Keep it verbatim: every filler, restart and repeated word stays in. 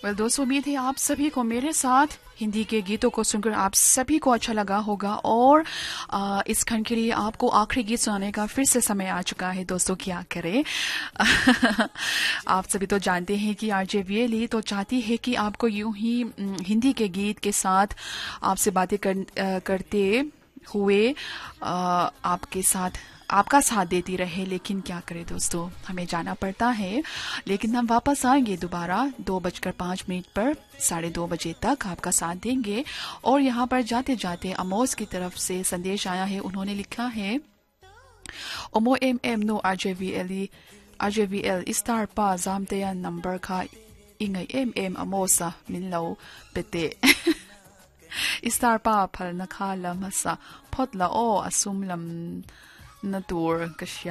Well दोस्तों, उम्मीद है आप सभी को मेरे साथ हिंदी के गीतों को सुनकर आप सभी को अच्छा लगा होगा और आ, इस खंड के लिए आपको आखिरी गीत सुनाने का फिर से समय आ चुका है। दोस्तों क्या करें आप सभी तो जानते हैं कि आरजे वीएलई तो चाहती है कि आपको यूं ही हिंदी के गीत के साथ आपसे बातें कर, करते हुए आ, आपके साथ आपका साथ देती रहे, लेकिन क्या करें दोस्तों, हमें जाना पड़ता है। लेकिन हम वापस आएंगे दोबारा दो बजकर पाँच मिनट पर, साढ़े दो बजे तक आपका साथ देंगे। और यहाँ पर जाते जाते अमोस की तरफ से संदेश आया है। उन्होंने लिखा है, ओमो एम एम नो आरजेवीएल आरजेवीएल स्टार पा जामतेया नंबर खा इंगई एम एम अमोसा मिनलो पेते स्टार पा फल नखा लमसा फटला ओ असुम लम Natur kasya